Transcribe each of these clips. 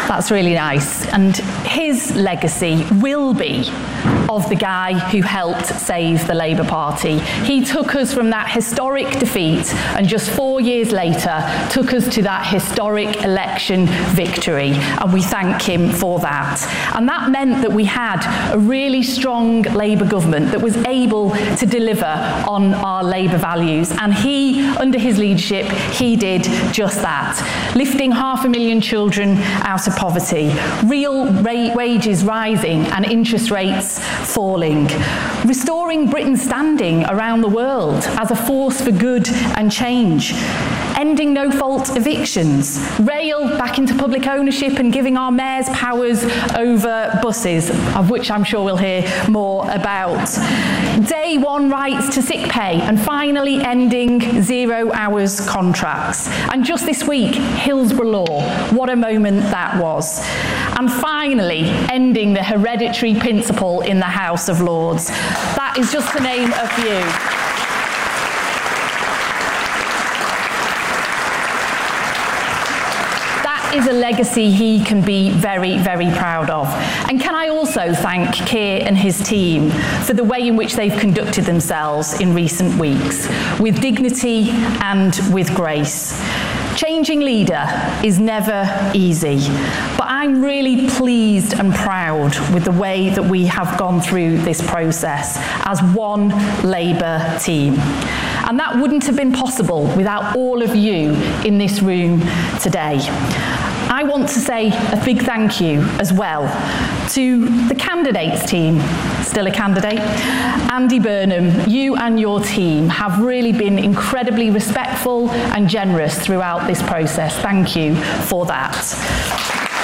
That's really nice. And his legacy will be of the guy who helped save the Labour Party. He took us from that historic defeat and just 4 years later took us to that historic election victory, and we thank him for that. And that meant that we had a really strong Labour government that was able to deliver on our Labour values, and he, under his leadership, he did just that, lifting 500,000 children out of poverty, real wages rising and interest rates falling, restoring Britain's standing around the world as a force for good and change, ending no-fault evictions, rail back into public ownership and giving our mayors powers over buses, of which I'm sure we'll hear more about, day one rights to sick pay, and finally ending 0 hours contracts. And just this week, Hillsborough Law, what a moment that was. And finally, ending the hereditary principle in the House of Lords. That is just to name a few. Is a legacy he can be very, very proud of. And can I also thank Keir and his team for the way in which they've conducted themselves in recent weeks, with dignity and with grace. Changing leader is never easy, but I'm really pleased and proud with the way that we have gone through this process as one Labour team. And that wouldn't have been possible without all of you in this room today. I want to say a big thank you as well to the candidates team, still a candidate. Andy Burnham, you and your team have really been incredibly respectful and generous throughout this process. Thank you for that.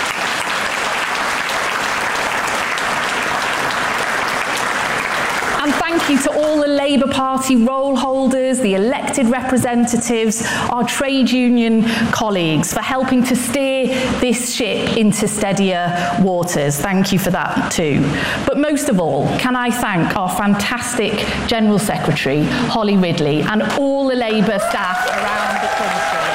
Thank you to all the Labour Party roll holders, the elected representatives, our trade union colleagues for helping to steer this ship into steadier waters. Thank you for that too. But most of all, can I thank our fantastic General Secretary, Holly Ridley, and all the Labour staff around the country.